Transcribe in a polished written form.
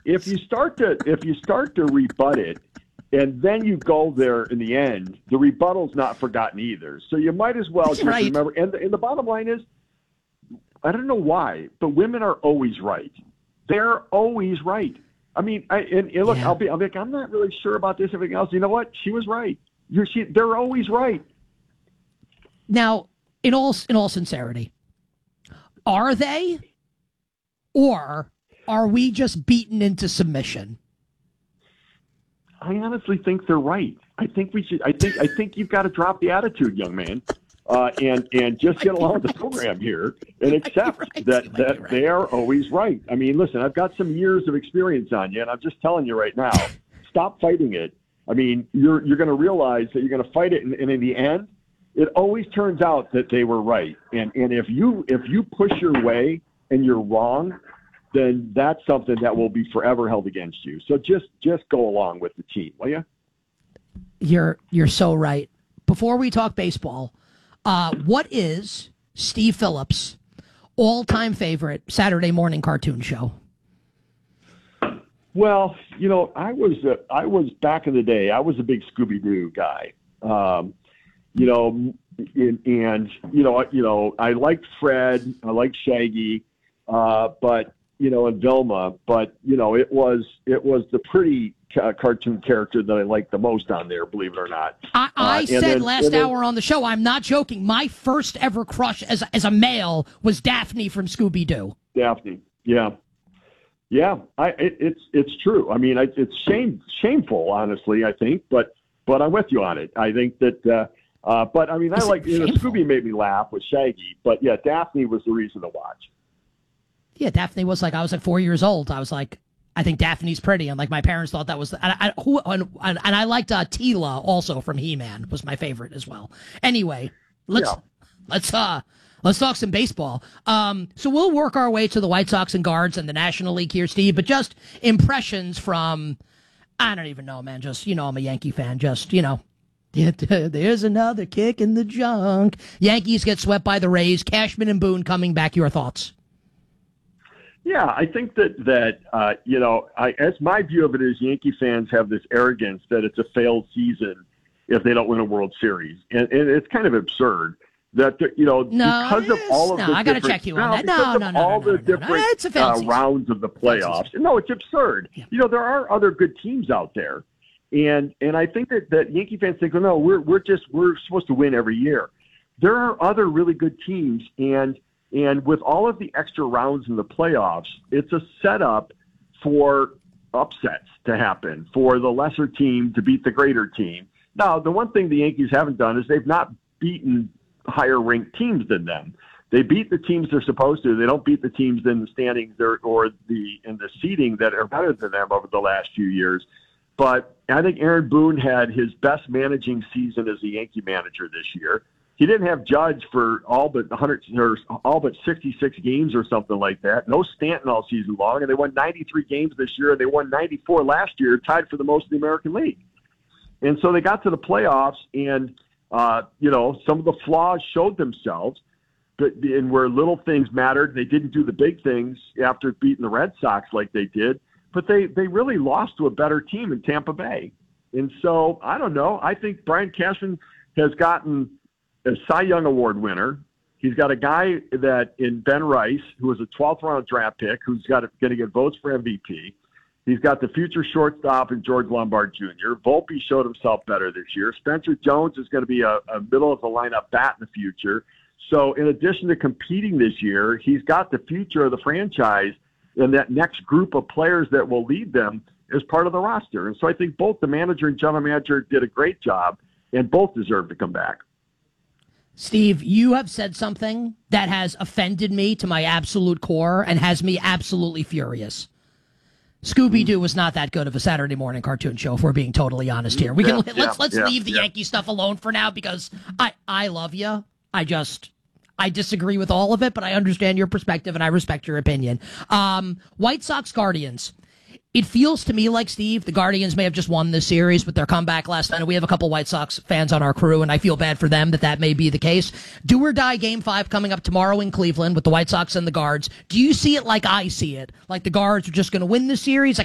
if you start to rebut it, and then you go there in the end, the rebuttal's not forgotten either. So you might as well just remember. And the bottom line is, I don't know why, but women are always right. They're always right. I mean, look, I'll be like, I'm not really sure about this, everything else. You know what? She was right. They're always right. Now, in all sincerity, are they, or are we just beaten into submission? I honestly think they're right. I think we should. I think you've got to drop the attitude, young man, and just get along with the program here and accept that they are always right. I mean, listen, I've got some years of experience on you, and I'm just telling you right now, stop fighting it. I mean, you're going to realize that you're going to fight it, and in the end, it always turns out that they were right. And if you push your way and you're wrong, then that's something that will be forever held against you. So just go along with the team, will you? You're so right. Before we talk baseball, what is Steve Phillips' all-time favorite Saturday morning cartoon show? Well, I was back in the day. I was a big Scooby-Doo guy. I liked Fred, I liked Shaggy, but and Velma, but it was the pretty cartoon character that I liked the most on there, believe it or not. I said last hour on the show, I'm not joking, my first ever crush as a male was Daphne from Scooby-Doo. Daphne, yeah. It's true. I mean, it's shameful, honestly, I think, but I'm with you on it. I think that, but I mean, I like, Scooby made me laugh with Shaggy, but yeah, Daphne was the reason to watch. Yeah, Daphne was I was 4 years old. I was like, I think Daphne's pretty. And my parents thought that was, and I liked Tila also from He-Man was my favorite as well. Anyway, let's talk some baseball. So we'll work our way to the White Sox and Guards and the National League here, Steve, but just impressions from, I don't even know, man. Just, I'm a Yankee fan. Just, there's another kick in the junk. Yankees get swept by the Rays. Cashman and Boone coming back. Your thoughts? Yeah, I think that as my view of it is, Yankee fans have this arrogance that it's a failed season if they don't win a World Series, and it's kind of absurd that because of all of the I got to check you on that. All the different rounds of the playoffs. No, it's absurd. Yeah. There are other good teams out there, and I think that Yankee fans think, well, no, we're supposed to win every year. There are other really good teams, and with all of the extra rounds in the playoffs, it's a setup for upsets to happen, for the lesser team to beat the greater team. Now, the one thing the Yankees haven't done is they've not beaten higher-ranked teams than them. They beat the teams they're supposed to. They don't beat the teams in the standings or in the seeding that are better than them over the last few years. But I think Aaron Boone had his best managing season as a Yankee manager this year. He didn't have Judge for all but 66 games or something like that. No Stanton all season long, and they won 93 games this year, and they won 94 last year, tied for the most in the American League. And so they got to the playoffs, and some of the flaws showed themselves, and where little things mattered, they didn't do the big things after beating the Red Sox like they did. But they really lost to a better team in Tampa Bay. And so I don't know. I think Brian Cashman has gotten a Cy Young Award winner. He's got a guy that in Ben Rice, who was a 12th round draft pick, who's going to get votes for MVP. He's got the future shortstop in George Lombard Jr. Volpe showed himself better this year. Spencer Jones is going to be a middle of the lineup bat in the future. So in addition to competing this year, he's got the future of the franchise and that next group of players that will lead them as part of the roster. And so I think both the manager and general manager did a great job, and both deserve to come back. Steve, you have said something that has offended me to my absolute core and has me absolutely furious. Scooby-Doo was not that good of a Saturday morning cartoon show, if we're being totally honest here. Let's leave the Yankee stuff alone for now, because I love you. I disagree with all of it, but I understand your perspective and I respect your opinion. White Sox Guardians. It feels to me like, Steve, the Guardians may have just won this series with their comeback last night. We have a couple White Sox fans on our crew, and I feel bad for them that may be the case. Do or die Game 5 coming up tomorrow in Cleveland with the White Sox and the Guards. Do you see it like I see it? Like the Guards are just going to win the series?